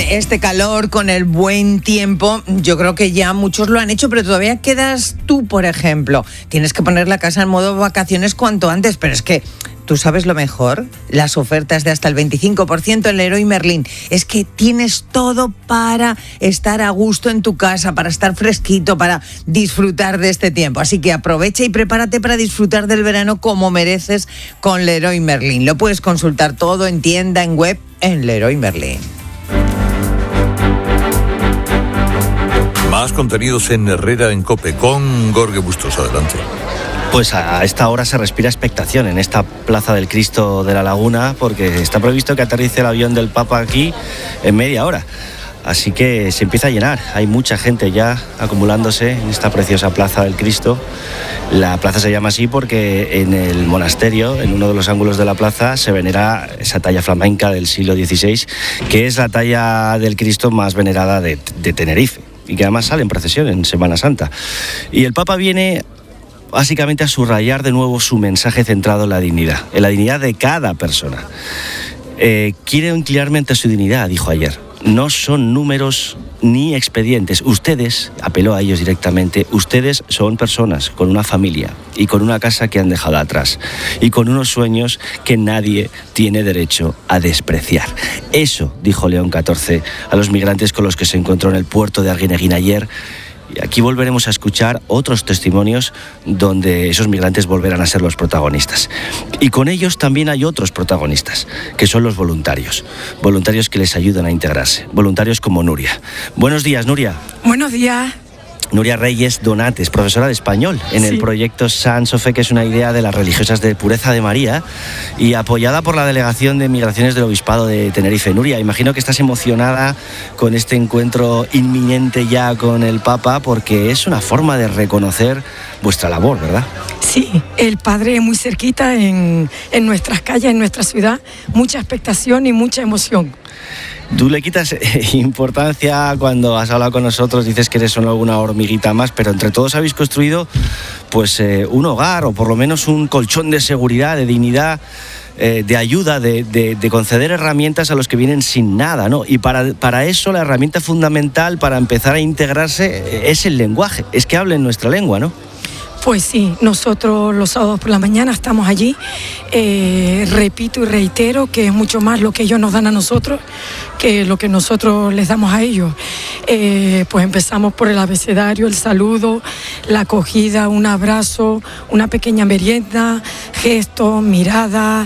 este calor, con el buen tiempo, yo creo que ya muchos lo han hecho, pero todavía quedas tú, por ejemplo. Tienes que poner la casa en modo vacaciones cuanto antes, pero es que tú sabes lo mejor, las ofertas de hasta el 25% en Leroy Merlin. Es que tienes todo para estar a gusto en tu casa, para estar fresquito, para disfrutar de este tiempo. Así que aprovecha y prepárate para disfrutar del verano como mereces con Leroy Merlin. Lo puedes consultar todo en tienda, en web, en Leroy Merlin. Más contenidos en Herrera en COPE con Jorge Bustos. Adelante. Pues a esta hora se respira expectación en esta Plaza del Cristo de la Laguna, porque está previsto que aterrice el avión del Papa aquí en media hora. Así que se empieza a llenar, hay mucha gente ya acumulándose en esta preciosa Plaza del Cristo. La plaza se llama así porque en el monasterio, en uno de los ángulos de la plaza, se venera esa talla flamenca del siglo XVI, que es la talla del Cristo más venerada de Tenerife, y que además sale en procesión en Semana Santa. Y el Papa viene básicamente a subrayar de nuevo su mensaje centrado en la dignidad de cada persona. Quiero inclinarme ante su dignidad, dijo ayer. No son números ni expedientes. Ustedes, apeló a ellos directamente, ustedes son personas con una familia y con una casa que han dejado atrás y con unos sueños que nadie tiene derecho a despreciar. Eso dijo León XIV a los migrantes con los que se encontró en el puerto de Arguineguín ayer. Y aquí volveremos a escuchar otros testimonios donde esos migrantes volverán a ser los protagonistas. Y con ellos también hay otros protagonistas, que son los voluntarios. Voluntarios que les ayudan a integrarse. Voluntarios como Nuria. Buenos días, Nuria. Buenos días. Nuria Reyes Donates, profesora de español en el proyecto Sans Sofe, que es una idea de las religiosas de Pureza de María y apoyada por la Delegación de Migraciones del Obispado de Tenerife. Nuria, imagino que estás emocionada con este encuentro inminente ya con el Papa, porque es una forma de reconocer vuestra labor, ¿verdad? Sí, el Padre muy cerquita en nuestras calles, en nuestra ciudad, mucha expectación y mucha emoción. Tú le quitas importancia cuando has hablado con nosotros, dices que eres solo alguna hormiguita más, pero entre todos habéis construido pues un hogar o por lo menos un colchón de seguridad, de dignidad, de ayuda, de conceder herramientas a los que vienen sin nada, ¿no? Y para eso la herramienta fundamental para empezar a integrarse es el lenguaje, es que hablen nuestra lengua, ¿no? Pues sí, nosotros los sábados por la mañana estamos allí, repito y reitero que es mucho más lo que ellos nos dan a nosotros que lo que nosotros les damos a ellos. Pues empezamos por el abecedario, el saludo, la acogida, un abrazo, una pequeña merienda, gestos, miradas,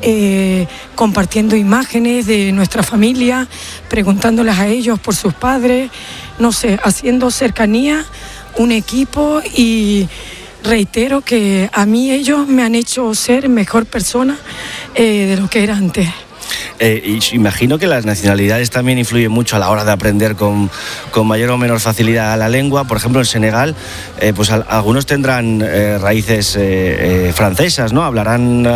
compartiendo imágenes de nuestra familia, preguntándoles a ellos por sus padres, no sé, haciendo cercanía, un equipo, y reitero que a mí ellos me han hecho ser mejor persona de lo que era antes. Y imagino que las nacionalidades también influyen mucho a la hora de aprender con mayor o menor facilidad la lengua. Por ejemplo, en Senegal, pues algunos tendrán raíces francesas, ¿no? Hablarán,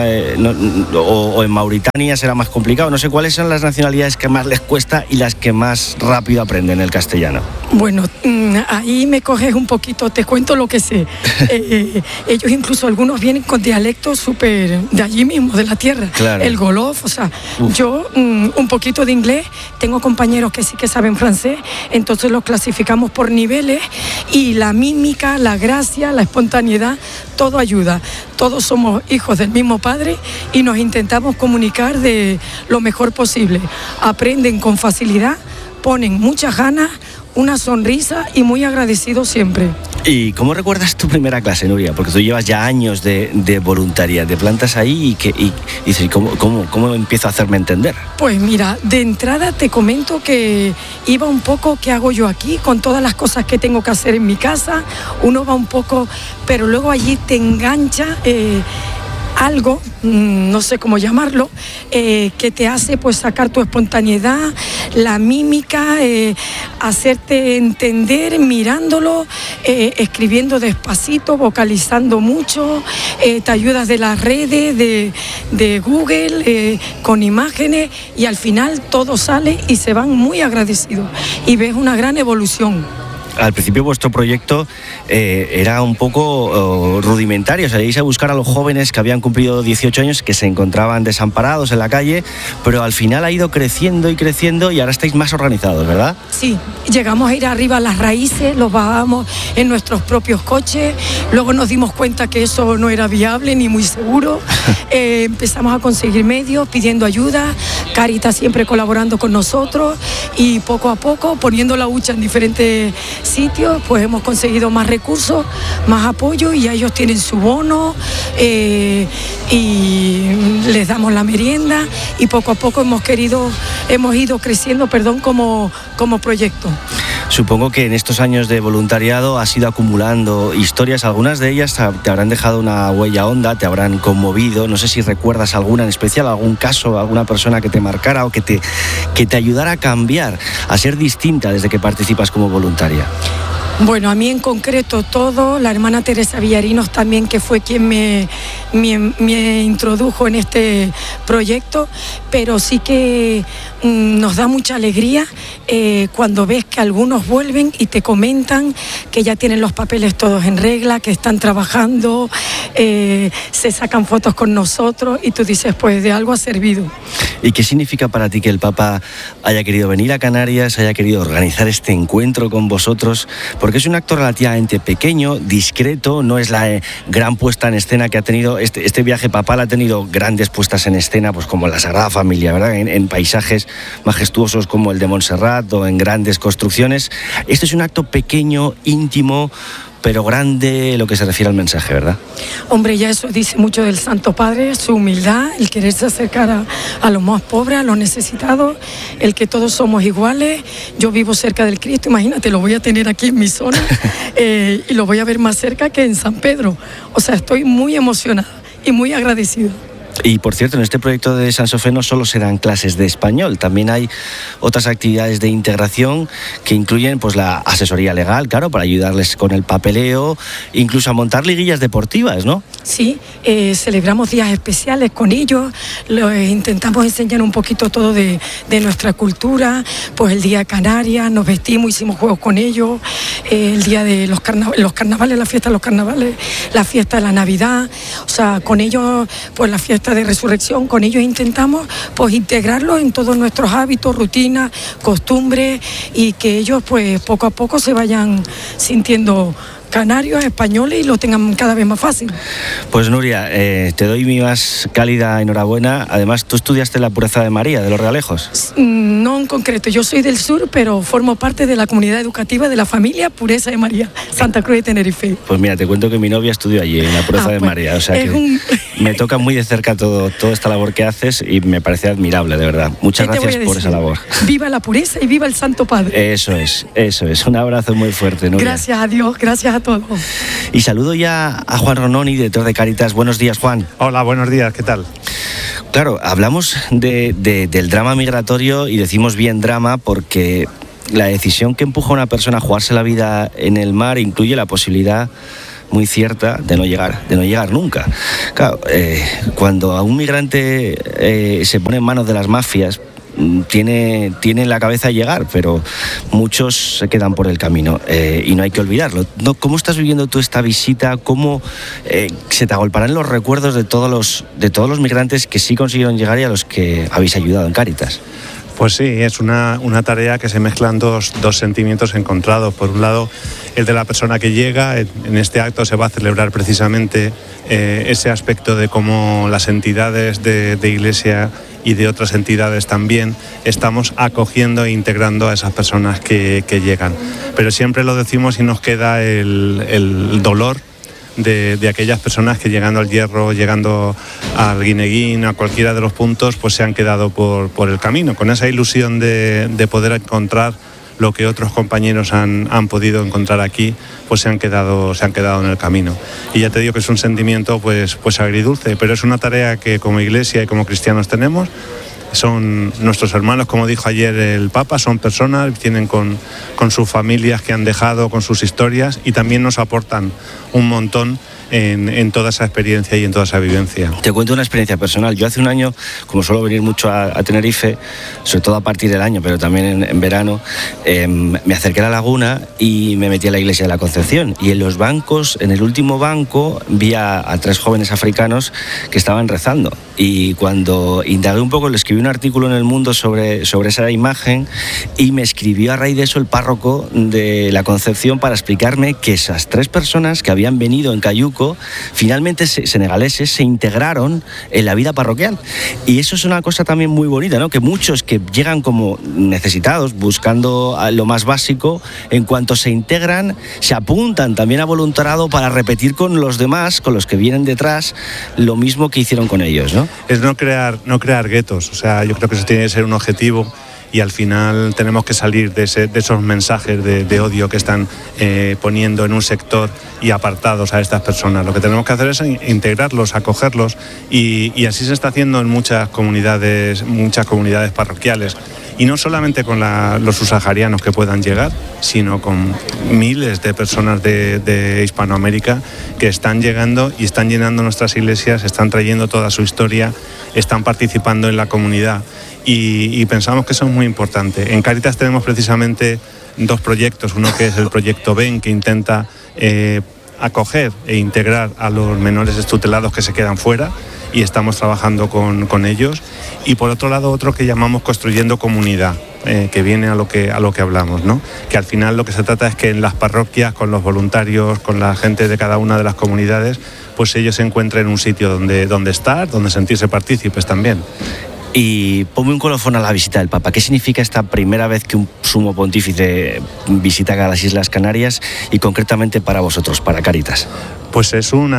o en Mauritania será más complicado. No sé cuáles son las nacionalidades que más les cuesta y las que más rápido aprenden el castellano. Bueno, ahí me coges un poquito, te cuento lo que sé. Ellos incluso algunos vienen con dialectos súper de allí mismo, de la tierra. Claro. El Golof, o sea, yo un poquito de inglés, tengo compañeros que sí que saben francés, entonces los clasificamos por niveles y la mímica, la gracia, la espontaneidad, todo ayuda. Todos somos hijos del mismo padre y nos intentamos comunicar de lo mejor posible. Aprenden con facilidad, ponen muchas ganas, una sonrisa y muy agradecidos siempre. ¿Y cómo recuerdas tu primera clase, Nuria? Porque tú llevas ya años de voluntariado, te plantas ahí y dices, ¿cómo empiezo a hacerme entender? Pues mira, de entrada te comento que iba un poco, ¿qué hago yo aquí? Con todas las cosas que tengo que hacer en mi casa, uno va un poco, pero luego allí te engancha algo, no sé cómo llamarlo, que te hace pues sacar tu espontaneidad, la mímica, hacerte entender mirándolo, escribiendo despacito, vocalizando mucho, te ayudas de las redes, de Google, con imágenes, y al final todo sale y se van muy agradecidos y ves una gran evolución. al principio vuestro proyecto era un poco rudimentario, salíais a buscar a los jóvenes que habían cumplido 18 años, que se encontraban desamparados en la calle, pero al final ha ido creciendo y ahora estáis más organizados, ¿verdad? Sí, llegamos a ir arriba a las raíces, los bajamos en nuestros propios coches, luego nos dimos cuenta que eso no era viable ni muy seguro, empezamos a conseguir medios, pidiendo ayuda, Cáritas siempre colaborando con nosotros y poco a poco poniendo la hucha en diferentes sitios, pues hemos conseguido más recursos, más apoyo y ellos tienen su bono y les damos la merienda y poco a poco hemos ido creciendo, como proyecto. Supongo que en estos años de voluntariado has ido acumulando historias, algunas de ellas te habrán dejado una huella honda, te habrán conmovido, no sé si recuerdas alguna en especial, algún caso, alguna persona que te marcara o que te ayudara a cambiar, a ser distinta desde que participas como voluntaria. Bueno, a mí en concreto todo, la hermana Teresa Villarinos también, que fue quien me introdujo en este proyecto, pero sí que nos da mucha alegría cuando ves que algunos vuelven y te comentan que ya tienen los papeles todos en regla, que están trabajando, se sacan fotos con nosotros y tú dices, pues de algo ha servido. ¿Y qué significa para ti que el Papa haya querido venir a Canarias, haya querido organizar este encuentro con vosotros? Porque es un acto relativamente pequeño, discreto, no es la gran puesta en escena que ha tenido. Este viaje papal ha tenido grandes puestas en escena, pues como la Sagrada Familia, ¿verdad? En paisajes majestuosos como el de Montserrat o en grandes construcciones. Este es un acto pequeño, íntimo, pero grande, lo que se refiere al mensaje, ¿verdad? Hombre, ya eso dice mucho del Santo Padre, su humildad, el quererse acercar a los más pobres, a los necesitados, el que todos somos iguales. Yo vivo cerca del Cristo, imagínate, lo voy a tener aquí en mi zona y lo voy a ver más cerca que en San Pedro. O sea, estoy muy emocionada y muy agradecida. Y por cierto, en este proyecto de San Sofé no solo se dan clases de español, también hay otras actividades de integración que incluyen pues la asesoría legal, claro, para ayudarles con el papeleo, incluso a montar liguillas deportivas, ¿no? Sí, celebramos días especiales con ellos, intentamos enseñar un poquito todo de nuestra cultura, pues el día de Canarias, nos vestimos, hicimos juegos con ellos, el día de los carnavales, la fiesta de los carnavales, la fiesta de la Navidad, o sea, con ellos, pues la fiesta de resurrección, con ellos intentamos pues integrarlos en todos nuestros hábitos, rutinas, costumbres y que ellos pues poco a poco se vayan sintiendo canarios, españoles y lo tengan cada vez más fácil. Pues Nuria, te doy mi más cálida enhorabuena. Además, tú estudiaste la Pureza de María, de los Realejos. No en concreto, yo soy del sur, pero formo parte de la comunidad educativa de la familia Pureza de María, Santa Cruz de Tenerife. Pues mira, te cuento que mi novia estudió allí, en la Pureza de María, o sea que me toca muy de cerca toda esta labor que haces y me parece admirable, de verdad. Muchas gracias por esa labor. Viva la pureza y viva el Santo Padre. Eso es. Un abrazo muy fuerte, Nuria. Gracias a Dios, gracias a todos. Y saludo ya a Juan Rononi, director de Cáritas. Buenos días, Juan. Hola, buenos días, ¿qué tal? Claro, hablamos del drama migratorio y decimos bien drama porque la decisión que empuja a una persona a jugarse la vida en el mar incluye la posibilidad muy cierta de no llegar nunca. Claro, cuando a un migrante se pone en manos de las mafias, tiene en la cabeza llegar, pero muchos se quedan por el camino y no hay que olvidarlo. ¿Cómo estás viviendo tú esta visita? ¿Cómo se te agolparán los recuerdos de todos los migrantes que sí consiguieron llegar y a los que habéis ayudado en Cáritas? Pues sí, es una tarea que se mezclan dos sentimientos encontrados. Por un lado, el de la persona que llega. En este acto se va a celebrar precisamente ese aspecto de cómo las entidades de Iglesia y de otras entidades también estamos acogiendo e integrando a esas personas que llegan. Pero siempre lo decimos y nos queda el dolor de aquellas personas que llegando al Hierro, llegando al Guineguín, a cualquiera de los puntos, pues se han quedado por el camino, con esa ilusión de poder encontrar lo que otros compañeros han podido encontrar aquí, pues se han quedado en el camino. Y ya te digo que es un sentimiento pues agridulce, pero es una tarea que como Iglesia y como cristianos tenemos. Son nuestros hermanos, como dijo ayer el Papa, son personas, tienen con sus familias que han dejado, con sus historias y también nos aportan un montón en toda esa experiencia y en toda esa vivencia. Te cuento una experiencia personal. Yo hace un año, como suelo venir mucho a Tenerife, sobre todo a partir del año, pero también en verano, me acerqué a la laguna y me metí a la iglesia de la Concepción. Y en los bancos, en el último banco, vi a 3 jóvenes africanos que estaban rezando. Y cuando indagué un poco, le escribí un artículo en El Mundo sobre esa imagen y me escribió a raíz de eso el párroco de la Concepción para explicarme que esas 3 personas que habían venido en Cayuco finalmente senegaleses se integraron en la vida parroquial. Y eso es una cosa también muy bonita, ¿no? Que muchos que llegan como necesitados, buscando lo más básico, en cuanto se integran, se apuntan también a voluntariado para repetir con los demás, con los que vienen detrás, lo mismo que hicieron con ellos, ¿no? Es no crear guetos. O sea, yo creo que eso tiene que ser un objetivo. Y al final tenemos que salir de esos mensajes de odio que están poniendo en un sector y apartados a estas personas. Lo que tenemos que hacer es integrarlos, acogerlos y así se está haciendo en muchas comunidades parroquiales. Y no solamente con los subsaharianos que puedan llegar, sino con miles de personas de Hispanoamérica que están llegando y están llenando nuestras iglesias, están trayendo toda su historia, están participando en la comunidad. Y pensamos que eso es muy importante. En Cáritas tenemos precisamente 2 proyectos, uno que es el proyecto BEN, que intenta acoger e integrar a los menores extutelados que se quedan fuera, y estamos trabajando con ellos, y por otro lado otro que llamamos Construyendo Comunidad, que viene a lo que hablamos, ¿no? Que al final lo que se trata es que en las parroquias, con los voluntarios, con la gente de cada una de las comunidades, pues ellos se encuentren un sitio donde estar, donde sentirse partícipes también. Y ponme un colofón a la visita del Papa. ¿Qué significa esta primera vez que un sumo pontífice visita las Islas Canarias y concretamente para vosotros, para Cáritas? Pues es un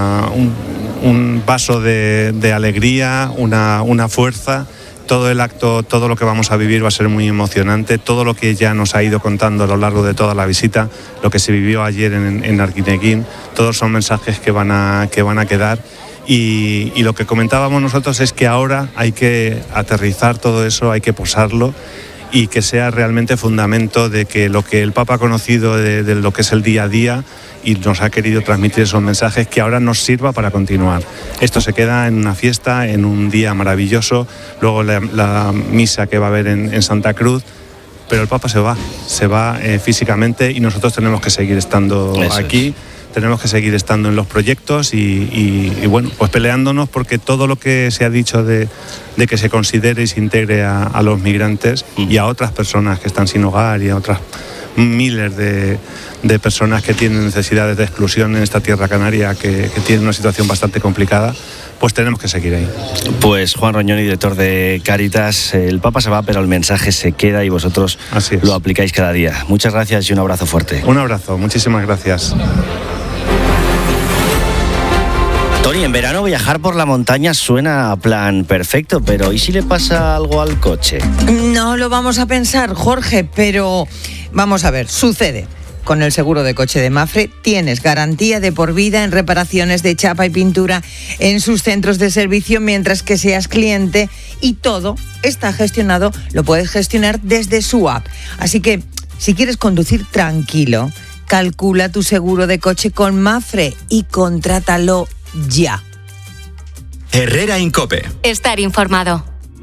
vaso de alegría, una fuerza. Todo el acto, todo lo que vamos a vivir va a ser muy emocionante. Todo lo que ya nos ha ido contando a lo largo de toda la visita, lo que se vivió ayer en Arguineguín, todos son mensajes que van a quedar. Y lo que comentábamos nosotros es que ahora hay que aterrizar todo eso, hay que posarlo y que sea realmente fundamento de que lo que el Papa ha conocido de lo que es el día a día y nos ha querido transmitir esos mensajes, que ahora nos sirva para continuar. Esto se queda en una fiesta, en un día maravilloso, luego la misa que va a haber en Santa Cruz, pero el Papa se va físicamente y nosotros tenemos que seguir estando aquí. Tenemos que seguir estando en los proyectos y bueno, pues peleándonos porque todo lo que se ha dicho de que se considere y se integre a los migrantes y a otras personas que están sin hogar y a otras miles de personas que tienen necesidades de exclusión en esta tierra canaria que tienen una situación bastante complicada, pues tenemos que seguir ahí. Pues Juan Roñoni, director de Cáritas, el Papa se va, pero el mensaje se queda y vosotros lo aplicáis cada día. Muchas gracias y un abrazo fuerte. Un abrazo, muchísimas gracias. Tony, en verano viajar por la montaña suena a plan perfecto, pero ¿y si le pasa algo al coche? No lo vamos a pensar, Jorge, pero vamos a ver, sucede. Con el seguro de coche de Mapfre tienes garantía de por vida en reparaciones de chapa y pintura en sus centros de servicio mientras que seas cliente, y todo está gestionado, lo puedes gestionar desde su app. Así que si quieres conducir tranquilo, calcula tu seguro de coche con Mapfre y contrátalo ya. Herrera Incope. Estar informado.